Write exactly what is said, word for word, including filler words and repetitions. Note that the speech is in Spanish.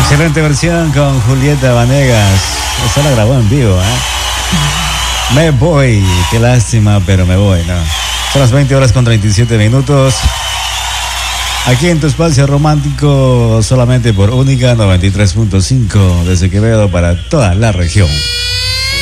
Excelente versión con Julieta Vanegas. Esa la grabó en vivo, ¿eh? Me voy, qué lástima, pero me voy, ¿no? Son las veinte horas con treinta y siete minutos. Aquí en tu espacio romántico, solamente por Única noventa y tres punto cinco, desde Quevedo para toda la región.